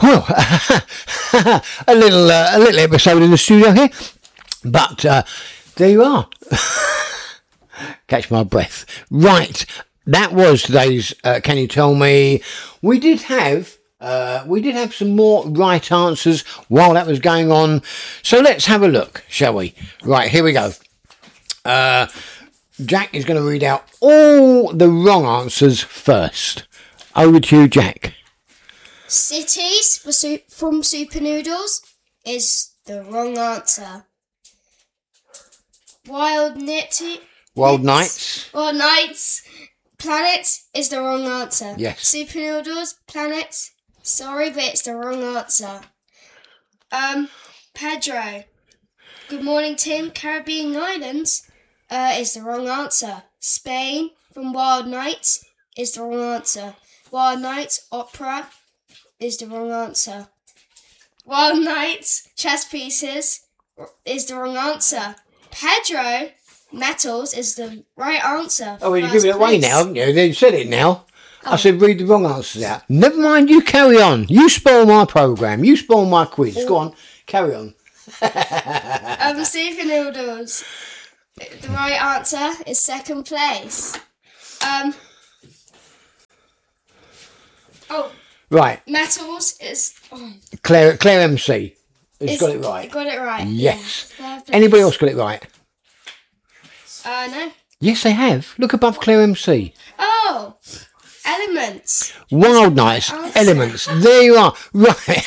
Well, a little episode in the studio here, but there you are. Catch my breath. Right, that was today's Can You Tell Me? We did have some more right answers while that was going on, so let's have a look, shall we? Right, here we go. Jack is going to read out all the wrong answers first. Over to you, Jack. Cities from Super Noodles is the wrong answer. Wild Nights Planets is the wrong answer. Yes. Super Noodles Planets. Sorry, but it's the wrong answer. Pedro. Good morning, Tim. Caribbean Islands is the wrong answer. Spain from Wild Nights is the wrong answer. Wild Nights Opera is the wrong answer. Wild Nights Chess Pieces is the wrong answer. Pedro Metals is the right answer. Oh, well, you're giving it away now, haven't you? You said it now. Oh. I said read the wrong answers out. Never mind, you carry on. You spoil my programme. You spoil my quiz. Go on, carry on. Super Noodles. The right answer is second place. Right. Metals is... Claire MC has got it right. Got it right. Yes. Yeah. Anybody else got it right? No. Yes, they have. Look above Claire MC. Oh, Elements. Wild Nights, Elements. There you are. Right.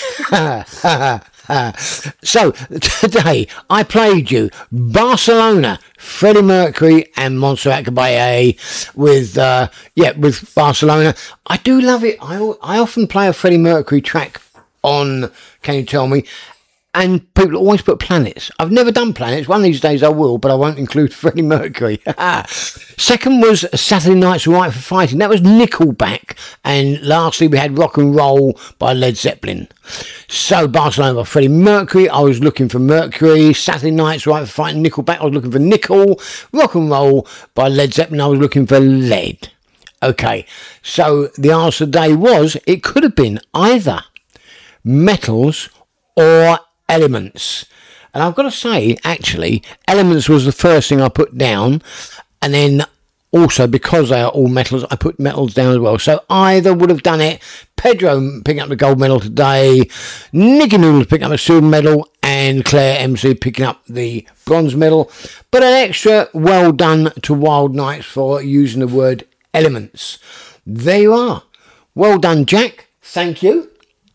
So, today I played you Barcelona, Freddie Mercury and Montserrat Caballé with Barcelona. I do love it. I often play a Freddie Mercury track on Can You Tell Me? And people always put planets. I've never done planets. One of these days I will, but I won't include Freddie Mercury. Second was Saturday Night's Right for Fighting. That was Nickelback. And lastly, we had Rock and Roll by Led Zeppelin. So, Barcelona by Freddie Mercury. I was looking for Mercury. Saturday Night's Right for Fighting, Nickelback. I was looking for Nickel. Rock and Roll by Led Zeppelin. I was looking for Lead. Okay, so the answer today was, it could have been either Metals or Elements. And I've got to say, actually, Elements was the first thing I put down, and then also because they are all metals, I put metals down as well. So either would have done it. Pedro picking up the gold medal today, Nicky Noodles picking up a silver medal, and Claire MC picking up the bronze medal. But an extra well done to Wild Nights for using the word elements. There you are. Well done, Jack. Thank you.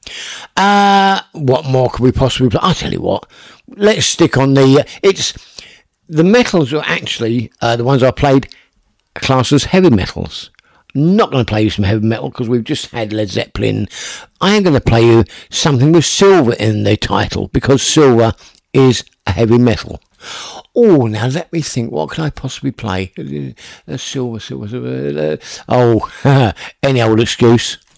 What more could we possibly play? I'll tell you what. Let's stick on the metals are actually the ones I played classed as heavy metals. I'm not going to play you some heavy metal because we've just had Led Zeppelin. I am going to play you something with silver in the title because silver is a heavy metal. Oh, now let me think. What can I possibly play? Silver. Any old excuse.